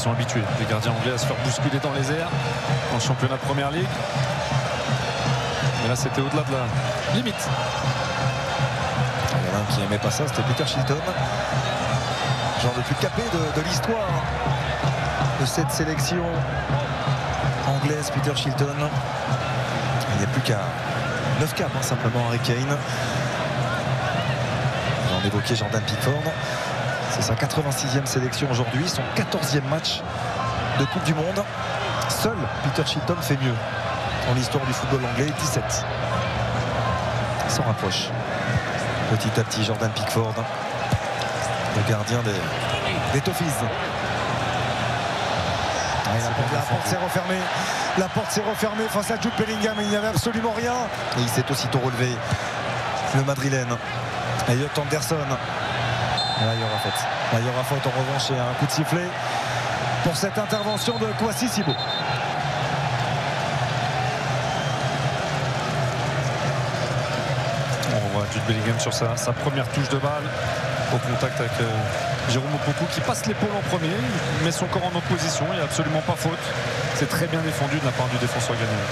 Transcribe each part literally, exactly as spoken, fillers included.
sont habitués, les gardiens anglais, à se faire bousculer dans les airs en championnat de première ligue. Mais là, c'était au-delà de la limite. Il y en a un qui n'aimait pas ça, c'était Peter Shilton. Genre le plus capé de, de l'histoire de cette sélection anglaise, Peter Shilton. Il n'y a plus qu'à neuf caps, hein, simplement Harry Kane. On évoquait Jordan Pickford. C'est sa quatre-vingt-sixième sélection aujourd'hui, son quatorzième match de Coupe du Monde. Seul Peter Shilton fait mieux dans l'histoire du football anglais, dix-sept. Il s'en rapproche petit à petit. Jordan Pickford, le gardien des, des Toffees. Ah, la, porte, la porte s'est refermée. La porte s'est refermée face à Jude Bellingham. Il n'y avait absolument rien. Et il s'est aussitôt relevé. Le Madrilène. Elliot Anderson. Et là, il y aura faute. Là, il y aura faute en revanche et un coup de sifflet pour cette intervention de Kouassi Sibo. On voit Jude Bellingham sur sa, sa première touche de balle au contact avec euh, Jérôme Opoku qui passe l'épaule en premier, il met son corps en opposition, il n'y a absolument pas faute. C'est très bien défendu de la part du défenseur ghanéen.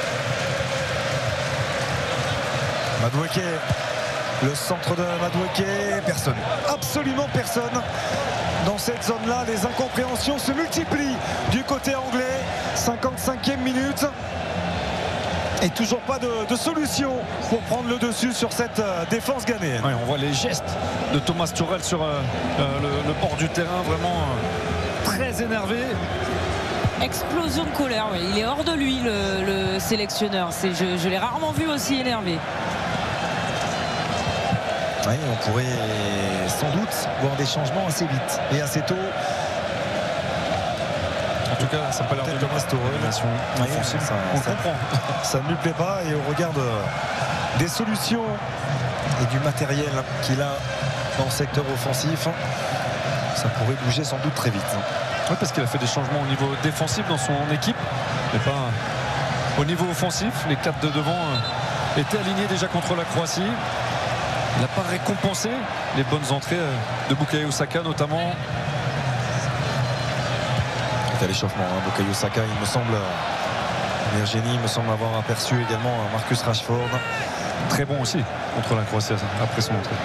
Madueke, le centre de Madueke, personne, absolument personne dans cette zone-là. Les incompréhensions se multiplient du côté anglais. cinquante-cinquième minute. Et toujours pas de, de solution pour prendre le dessus sur cette euh, défense ghanéenne. Ouais, on voit les gestes de Thomas Tuchel sur euh, euh, le, le bord du terrain, vraiment euh, très énervé. Explosion de colère, oui. Il est hors de lui, le, le sélectionneur. Je, je l'ai rarement vu aussi énervé. Oui, on pourrait sans doute voir des changements assez vite et assez tôt. En tout cas, ça n'a pas l'air de Thomas Tuchel. Oui, ça, ça, on ça, comprend. Ça ne lui plaît pas et on regarde des solutions et du matériel qu'il a dans le secteur offensif. Ça pourrait bouger sans doute très vite. Oui, parce qu'il a fait des changements au niveau défensif dans son équipe, mais pas au niveau offensif. Les quatre de devant étaient alignés déjà contre la Croatie. Il n'a pas récompensé les bonnes entrées de Bukayo Saka notamment. À l'échauffement, hein, Bukayo Saka, il me semble, Virginie me semble avoir aperçu également Marcus Rashford. Très bon aussi contre la Croatie après son entrée.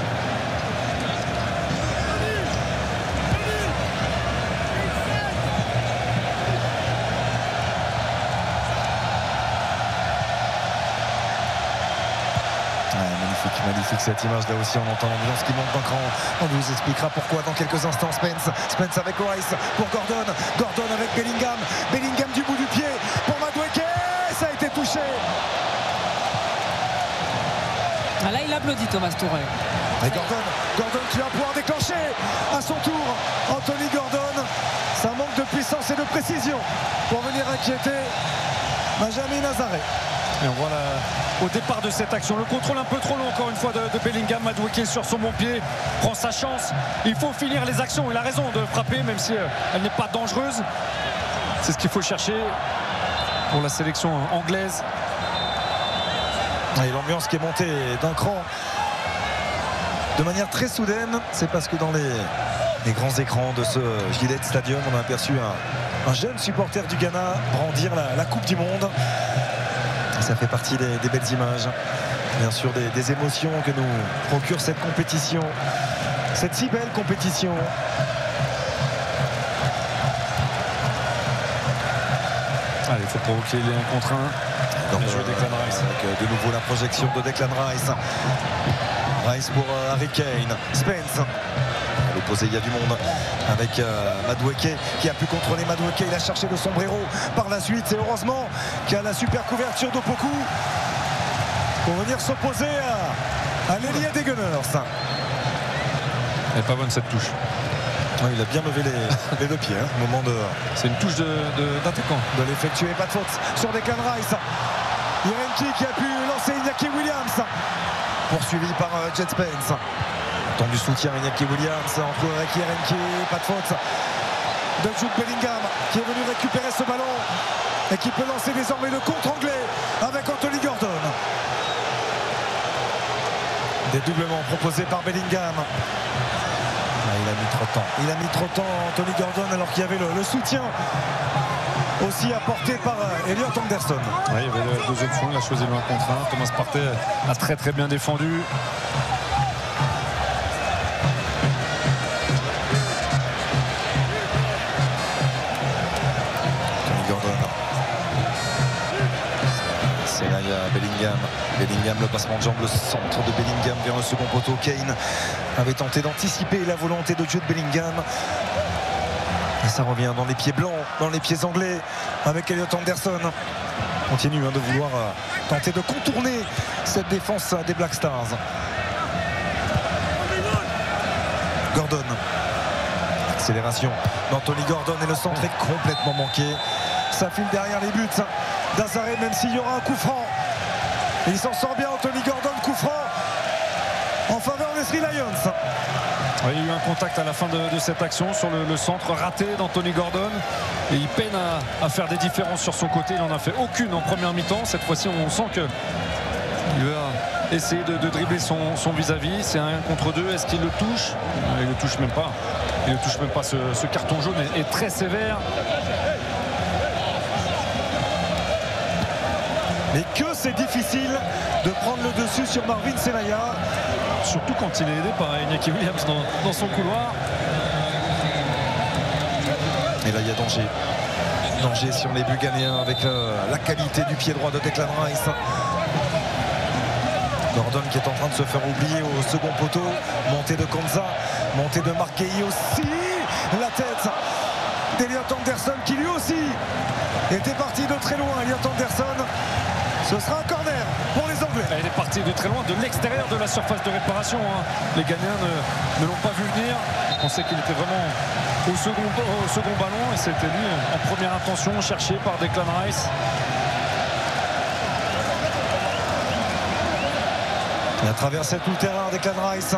Magnifique cette image là aussi, on entend l'ambiance qui monte d'un cran. On vous expliquera pourquoi dans quelques instants. Spence, Spence avec Rice pour Gordon, Gordon avec Bellingham, Bellingham du bout du pied pour Madueke, ça a été touché. Ah là il applaudit Thomas Tuchel. Et Gordon, Gordon qui va pouvoir déclencher à son tour. Anthony Gordon, ça manque de puissance et de précision pour venir inquiéter Benjamin Nazaré. Et on voit la, au départ de cette action le contrôle un peu trop long encore une fois de, de Bellingham. Madueke sur son bon pied prend sa chance. Il faut finir les actions. Il a raison de frapper même si euh, elle n'est pas dangereuse. C'est ce qu'il faut chercher pour la sélection anglaise. Et l'ambiance qui est montée d'un cran de manière très soudaine. C'est parce que dans les, les grands écrans de ce Gillette Stadium, on a aperçu un, un jeune supporter du Ghana brandir la, la Coupe du Monde. Ça fait partie des, des belles images, bien sûr des, des émotions que nous procure cette compétition, cette si belle compétition. Allez, il faut provoquer les un contre un. Bien joué Declan Rice. Avec de nouveau la projection de Declan Rice. Rice pour euh, Harry Kane. Spence. À l'opposé, il y a du monde avec euh, Madueke qui a pu contrôler Madueke. Il a cherché le sombrero par la suite. C'est heureusement qu'il y a la super couverture d'Opoku pour venir s'opposer à, à l'ailier des Gunners. Elle n'est pas bonne cette touche. Ouais, il a bien levé les, les deux pieds hein, au moment de. C'est une touche d'attaquant. De, de l'effectuer. Pas de faute sur Declan Rice. Yerenki qui a pu lancer Iñaki Williams. Poursuivi par euh, Jet Spence. Tendu soutien Iñaki Williams entre avec Yerenki, pas de faute de Jude Bellingham qui est venu récupérer ce ballon et qui peut lancer désormais le contre anglais avec Anthony Gordon. Dédoublement proposé par Bellingham. il a mis trop de temps. Il a mis trop de temps Anthony Gordon alors qu'il y avait le, le soutien aussi apporté par euh, Elliot Anderson. Ouais, il y avait deux options, il a choisi le un contre un. Thomas Partey a très très bien défendu. Bellingham, Bellingham, le passement de jambe, le centre de Bellingham vers le second poteau. Kane avait tenté d'anticiper la volonté de jeu de Bellingham. Et ça revient dans les pieds blancs, dans les pieds anglais, avec Elliot Anderson. Continue hein, de vouloir euh, tenter de contourner cette défense des Black Stars. Gordon. Accélération d'Anthony Gordon et le centre est complètement manqué. Ça file derrière les buts d'Azaré, même s'il y aura un coup franc. Il s'en sort bien, Anthony Gordon, coup franc en faveur des Three Lions. Oui, il y a eu un contact à la fin de, de cette action sur le, le centre raté d'Anthony Gordon et il peine à, à faire des différences sur son côté. Il n'en a fait aucune en première mi-temps. Cette fois-ci, on sent que il va essayer de, de dribbler son, son vis-à-vis. C'est un contre deux. Est-ce qu'il le touche? Il ne le touche même pas. Il ne touche même pas. Ce, ce carton jaune est, est très sévère. Mais que c'est difficile de prendre le dessus sur Marvin Senaya. Surtout quand il est aidé par Iñaki Williams dans, dans son couloir. Et là il y a danger. Danger sur les buts ghanéens avec euh, la qualité du pied droit de Declan Rice. Gordon qui est en train de se faire oublier au second poteau. Montée de Konza, montée de Mark Guéhi aussi. La tête d'Elliot Anderson qui lui aussi était parti de très loin. Elliot Anderson. Ce sera un corner pour les Anglais. Il est parti de très loin, de l'extérieur de la surface de réparation. Hein. Les Ghanéens ne, ne l'ont pas vu venir. On sait qu'il était vraiment au second, au second ballon. Et c'était lui en première intention, cherché par Declan Rice. Il a traversé tout le terrain, Declan Rice.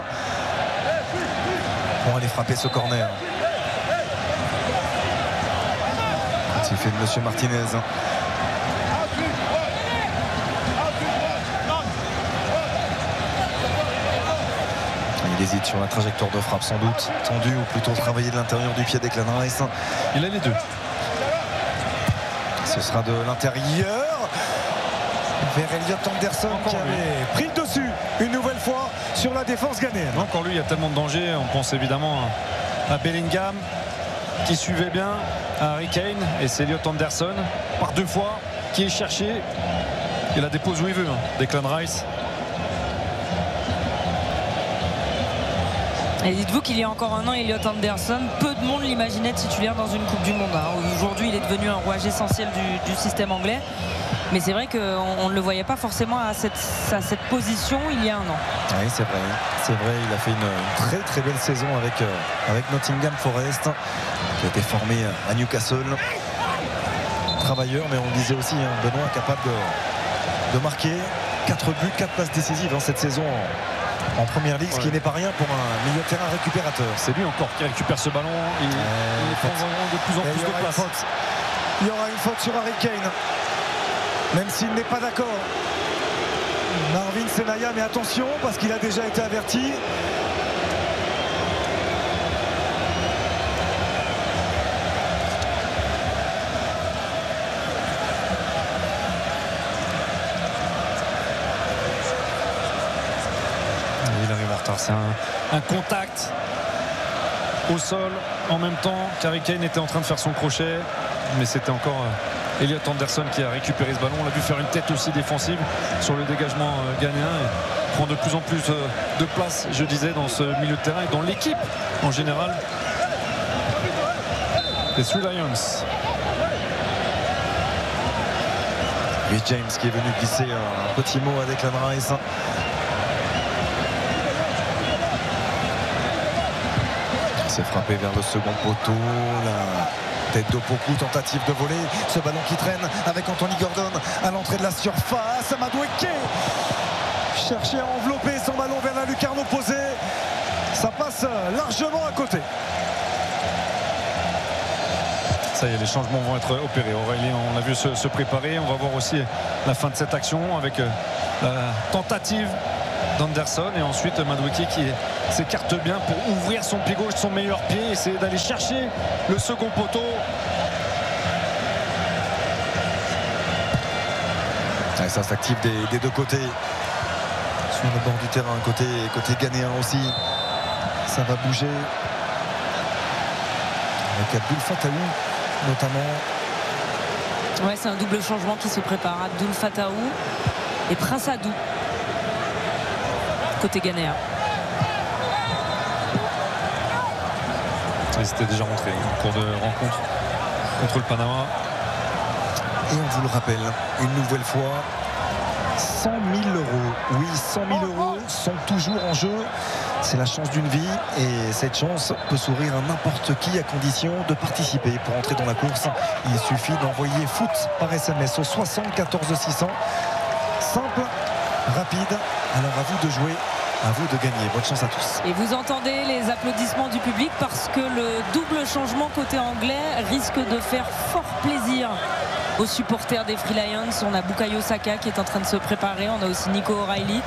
Pour aller frapper ce corner. C'est fait de Monsieur Martinez. Il hésite sur la trajectoire de frappe, sans doute tendu ou plutôt travaillé de l'intérieur du pied Declan Rice. Il a les deux. Ce sera de l'intérieur vers Elliot Anderson. Encore qui lui. avait pris le dessus une nouvelle fois sur la défense ghanéenne. Encore lui, il y a tellement de danger. On pense évidemment à Bellingham qui suivait bien, à Harry Kane, et c'est Elliot Anderson par deux fois qui est cherché. Il la dépose où il veut, hein. Declan Rice. Et dites-vous qu'il y a encore un an, Elliot Anderson, peu de monde l'imaginait titulaire dans une Coupe du Monde. Hein. Aujourd'hui, il est devenu un rouage essentiel du, du système anglais. Mais c'est vrai qu'on ne le voyait pas forcément à cette, à cette position il y a un an. Oui, c'est vrai. C'est vrai, il a fait une, une très très belle saison avec, euh, avec Nottingham Forest, qui a été formé à Newcastle. Travailleur, mais on le disait aussi, hein, Benoît capable de, de marquer quatre buts, quatre passes décisives dans cette saison en, en première ligue, ouais. Ce qui n'est pas rien pour un milieu de terrain récupérateur. C'est lui encore qui récupère ce ballon. Il, il prend de plus en plus de place. Il y aura une faute sur Harry Kane, même s'il n'est pas d'accord. Marvin Senaya, mais attention parce qu'il a déjà été averti. Il arrive en retard. C'est un, un contact au sol en même temps qu'Harry Kane était en train de faire son crochet, mais c'était encore euh, Elliot Anderson qui a récupéré ce ballon. On l'a vu faire une tête aussi défensive sur le dégagement euh, ghanéen et prend de plus en plus euh, de place, je disais, dans ce milieu de terrain et dans l'équipe en général. Les Three Lions. Rhys James qui est venu glisser un petit mot à Declan Rice. C'est frappé vers le second poteau. La tête d'Opoku, tentative de voler. Ce ballon qui traîne avec Anthony Gordon à l'entrée de la surface. Madueke cherchait à envelopper son ballon vers la lucarne opposée. Ça passe largement à côté. Ça y est, les changements vont être opérés. Aurélien, on a vu se, se préparer. On va voir aussi la fin de cette action avec la tentative d'Anderson. Et ensuite Madueke qui s'écarte bien pour ouvrir son pied gauche, son meilleur pied, essayer d'aller chercher le second poteau. Et ça s'active des, des deux côtés. Sur le bord du terrain, côté, côté ghanéen aussi. Ça va bouger. Avec Abdoul Fataou notamment. Ouais, c'est un double changement qui se prépare. Abdoul Fataou et Prince Adou côté ghanéen. Et c'était déjà montré en cours de rencontre contre le Panama. Et on vous le rappelle, une nouvelle fois, cent mille euros. Oui, cent mille euros sont toujours en jeu. C'est la chance d'une vie et cette chance peut sourire à n'importe qui à condition de participer. Pour entrer dans la course, il suffit d'envoyer foot par S M S au soixante-quatorze six cents. Simple, rapide. Alors à vous de jouer, à vous de gagner. Bonne chance à tous. Et vous entendez les applaudissements du public parce que le double changement côté anglais risque de faire fort plaisir aux supporters des Free Lions. On a Bukayo Saka qui est en train de se préparer. On a aussi Nico O'Reilly.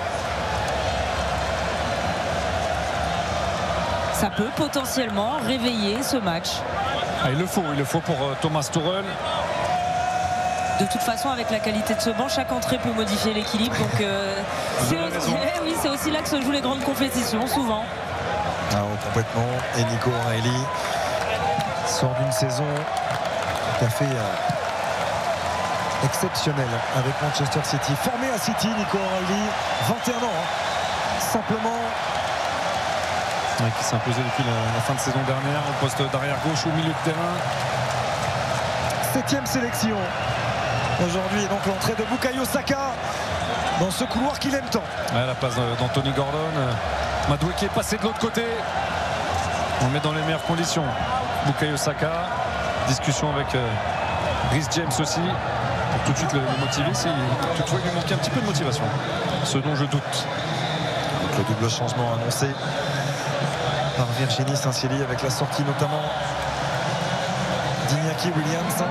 Ça peut potentiellement réveiller ce match. Ah, il le faut, il le faut pour euh, Thomas Tuchel. De toute façon, avec la qualité de ce banc, chaque entrée peut modifier l'équilibre. Donc euh, c'est aussi, eh oui, c'est aussi là que se jouent les grandes compétitions, souvent. Ah, complètement. Et Nico O'Reilly sort d'une saison tout à fait euh, exceptionnelle avec Manchester City. Formé à City, Nico O'Reilly, vingt et un ans. Hein. Simplement. Ouais, qui s'est imposé depuis la, la fin de saison dernière au poste d'arrière gauche au milieu de terrain. Septième sélection aujourd'hui, donc l'entrée de Bukayo Saka dans ce couloir qu'il aime tant. Ouais, la passe d'Anthony Gordon. Madueke est passé de l'autre côté. On le met dans les meilleures conditions. Bukayo Saka, discussion avec euh, Rhys James aussi pour tout de suite le, le motiver. Si, toutefois il lui manquait un petit peu de motivation, ce dont je doute. Donc le double changement annoncé par Virginie Saint-Ciely avec la sortie notamment d'Iñaki Williams.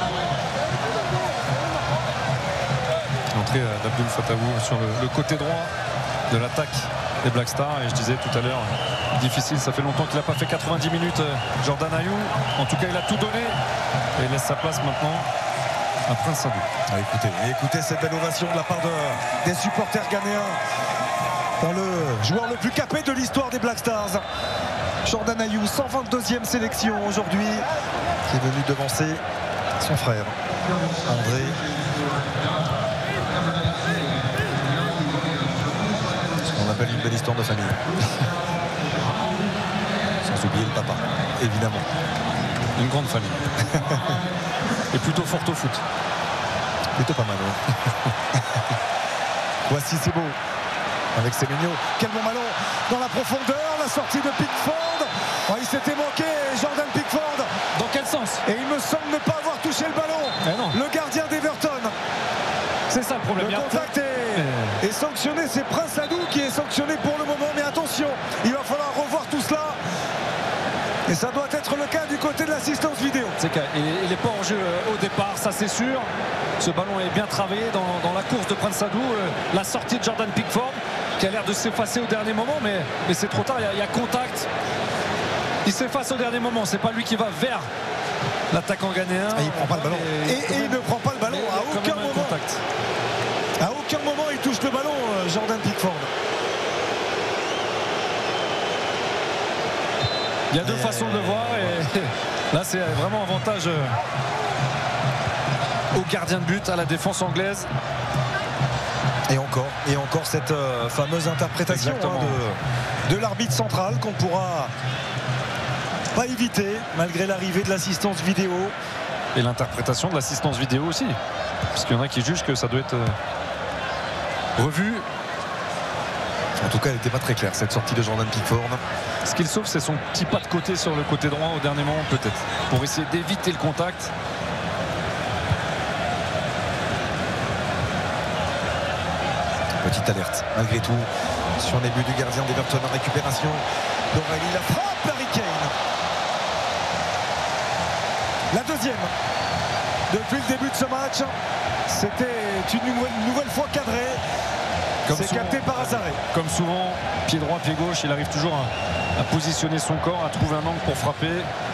L'entrée d'Abdoul Fataou sur le, le côté droit de l'attaque des Black Stars. Et je disais tout à l'heure, difficile, ça fait longtemps qu'il n'a pas fait quatre-vingt-dix minutes. Jordan Ayew, en tout cas il a tout donné et il laisse sa place maintenant à Prince Adou. Ah, écoutez, écoutez cette belle ovation de la part de, des supporters ghanéens pour le joueur le plus capé de l'histoire des Black Stars. Jordan Ayew, cent vingt-deuxième sélection aujourd'hui, qui est venu devancer son frère André. Ce qu'on appelle une belle histoire de famille. Sans oublier le papa, évidemment. Une grande famille. Et plutôt forte au foot. Plutôt pas mal, ouais. Voici, c'est beau. Avec Semenyo, quel bon ballon dans la profondeur, la sortie de Pickford. Oh, il s'était manqué, Jordan Pickford. Dans quel sens? Et il me semble ne pas avoir touché le ballon. Eh non. Le gardien d'Everton. C'est ça le problème. Le contact est, est sanctionné, c'est Prince Adou qui est sanctionné pour le moment. Mais attention, il va falloir revoir tout cela. Et ça doit être le cas du côté de l'assistance vidéo. C'est qu'il n'est pas en jeu au départ, ça c'est sûr. Ce ballon est bien travaillé dans, dans la course de Prince Adou. La sortie de Jordan Pickford qui a l'air de s'effacer au dernier moment, mais, mais c'est trop tard, il y, a, il y a contact. Il s'efface au dernier moment, c'est pas lui qui va vers l'attaquant ghanéen. Et il prend pas le ballon. Et, et il ne prend pas le ballon à aucun moment. Contact. À aucun moment il touche le ballon, Jordan Pickford. Il y a deux et façons de le voir et là c'est vraiment avantage au gardien de but, à la défense anglaise. Et encore, et encore cette euh, fameuse interprétation hein, de, de l'arbitre central qu'on ne pourra pas éviter malgré l'arrivée de l'assistance vidéo. Et l'interprétation de l'assistance vidéo aussi, puisqu'il y en a qui jugent que ça doit être euh, revu. En tout cas, elle n'était pas très claire cette sortie de Jordan Pickford. Ce qu'il sauve, c'est son petit pas de côté sur le côté droit au dernier moment peut-être, pour essayer d'éviter le contact. Petite alerte, malgré tout, sur les buts du gardien d'Everton en récupération. D'Aurélie, la frappe, Harry Kane. La deuxième. Depuis le début de ce match, c'était une nouvelle, une nouvelle fois cadrée. C'est capté par Azaré. Comme souvent, pied droit, pied gauche, il arrive toujours à, à positionner son corps, à trouver un angle pour frapper.